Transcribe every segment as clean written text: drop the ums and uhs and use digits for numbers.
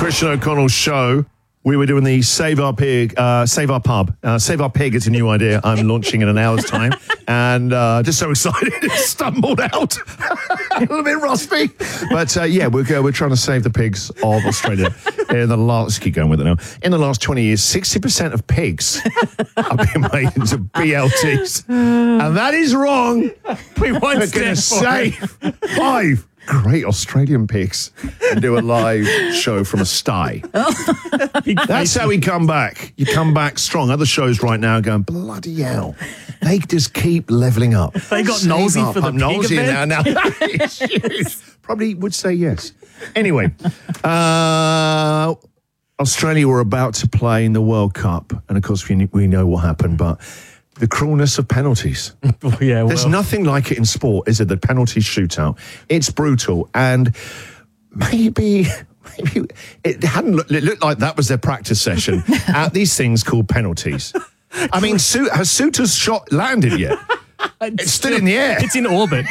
Christian O'Connell's show. We were doing the Save Our Pig, Save Our Pub. Save Our Pig is a new idea I'm launching in an hour's time. And just so excited, it stumbled out. A little bit rusty. But yeah, we're trying to save the pigs of Australia. Let's keep going with it now. In the last 20 years, 60% of pigs have been made into BLTs. And that is wrong. We won't We're going to save 5 great Australian pigs and do a live show from a sty. That's how we come back. You come back strong. Other shows right now are going, bloody hell. They just keep leveling up. They got Nosey for the pig Nosey event? now. Probably would say yes. Anyway, Australia were about to play in the World Cup. And of course, we know what happened, but the cruelness of penalties. Yeah, There's nothing like it in sport, is it? The penalty shootout. It's brutal. And maybe it it looked like that was their practice session at these things called penalties. I mean, has Suter's shot landed yet? It's still in the air. It's in orbit.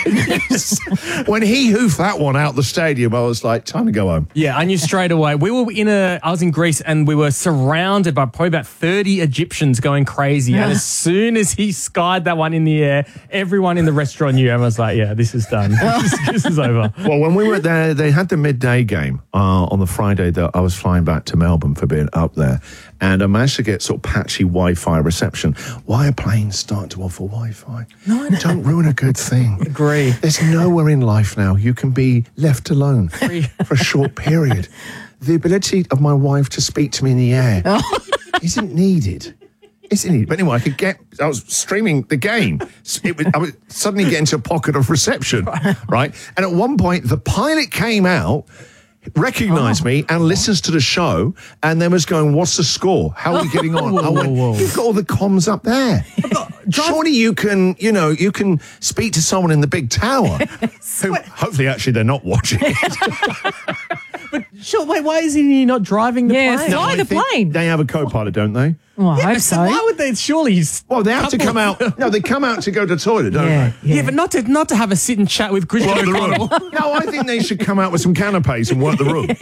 When he hoofed that one out the stadium, I was like, time to go home. Yeah, I knew straight away. I was in Greece and we were surrounded by probably about 30 Egyptians going crazy. And as soon as he skied that one in the air, everyone in the restaurant knew. And I was like, yeah, this is done. This is over. Well, when we were there, they had the midday game on the Friday that I was flying back to Melbourne for being up there. And I managed to get sort of patchy Wi-Fi reception. Why are planes starting to offer Wi-Fi? No, don't ruin a good thing. Agree. There's nowhere in life now you can be left alone for a short period. The ability of my wife to speak to me in the air isn't needed. But anyway, I was streaming the game. I was suddenly getting to a pocket of reception, right? And at one point, the pilot came out, recognised me and listens to the show and then was going, what's the score? How are we getting on? I went, you've got all the comms up there. Surely you can speak to someone in the big tower who hopefully actually they're not watching it. But sure, wait, why is he not driving the plane? Fly the plane. They have a co-pilot, don't they? Well, I hope so. Why would they? Surely. Well, they have to come out. No, they come out to go to the toilet, don't they? Yeah, but not to have a sit and chat with Christian Work the O'Connell. room. No, I think they should come out with some canapes and work the room.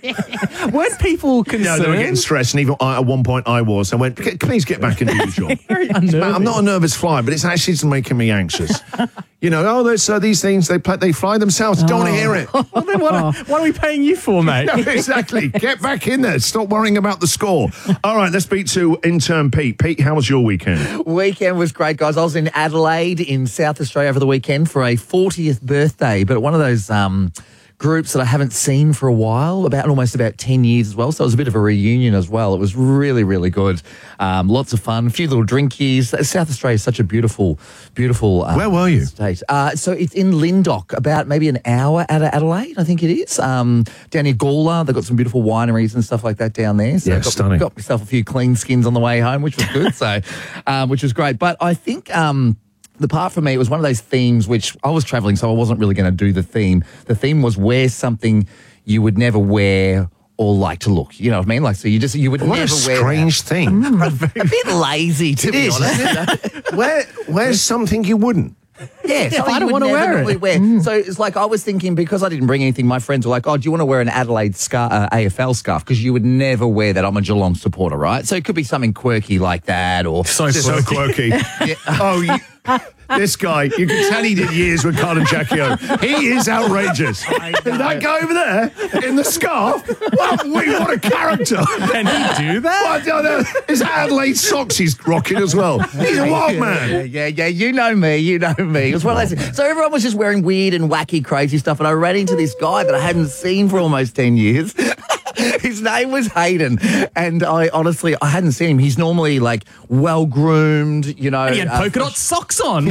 Weren't people concerned? No, they were getting stressed, and even at one point I was. I went, please get back and do your job. Very unnerving. I'm not a nervous flyer, but it's actually making me anxious. You know, there's these things, they fly themselves. Don't want to hear it. Well, then what are we paying you for, mate? No, exactly. Get back in there. Stop worrying about the score. All right, let's speak to intern Pete. Pete, how was your weekend? Weekend was great, guys. I was in Adelaide in South Australia over the weekend for a 40th birthday, but one of those groups that I haven't seen for a while, almost about 10 years as well. So it was a bit of a reunion as well. It was really, really good. Lots of fun, a few little drinkies. South Australia is such a beautiful Where were you? state. So it's in Lyndoch, about maybe an hour out of Adelaide, I think it is. Down near Gawler, they've got some beautiful wineries and stuff like that down there. So Yeah, stunning. Got myself a few clean skins on the way home, which was good. So, which was great. But I think the part for me, it was one of those themes which I was traveling, so I wasn't really going to do the theme. The theme was wear something you would never wear or like to look. You know what I mean? Like, so you would What never a wear strange thing. a bit lazy, to be honest. Where's something you wouldn't? Yeah, something I don't you would wanna never wear it. normally wear. So it's like I was thinking, because I didn't bring anything, my friends were like, oh, do you want to wear an Adelaide AFL scarf? Because you would never wear that. I'm a Geelong supporter, right? So it could be something quirky like that, or So quirky. Oh, this guy, you can tell he did years with Carl and Jackie O. He is outrageous. That guy over there in the scarf, what a character. Can he do that? His Adelaide socks he's rocking as well. He's a wild man. Yeah, you know me. It was one of those things. So everyone was just wearing weird and wacky, crazy stuff, and I ran into this guy that I hadn't seen for almost 10 years. His name was Hayden, and I hadn't seen him. He's normally like well-groomed, you know. He had polka dot socks on.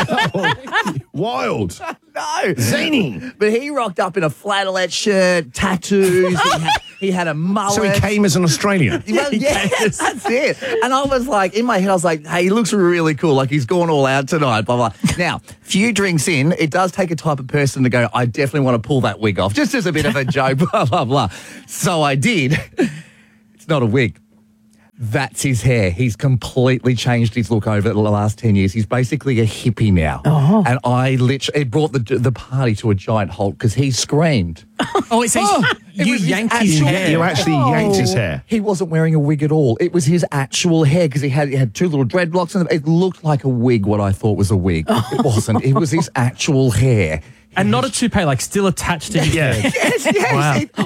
Wild. No. Zany. But he rocked up in a flannelette shirt, tattoos. He had a mullet. So he came as an Australian. Well, yeah, that's it. And I was like, in my head, I was like, hey, he looks really cool. Like, he's gone all out tonight, blah, blah. Now, few drinks in, it does take a type of person to go, I definitely want to pull that wig off, just as a bit of a joke, blah, blah, blah. So I did. It's not a wig. That's his hair. He's completely changed his look over the last 10 years. He's basically a hippie now. And I literally, it brought the party to a giant halt because he screamed. Oh, so It you was his yanked his actual- hair. You actually yanked his hair. He wasn't wearing a wig at all. It was his actual hair because he had two little dreadlocks and it looked like a wig, what I thought was a wig. It wasn't. It was his actual hair. And not a toupee, like still attached to his head. Yes, yes. Wow.